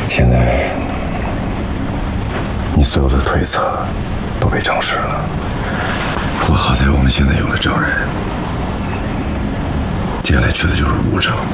现在你所有的推测都被证实了。不过好在我们现在有了证人，接下来缺的就是物证。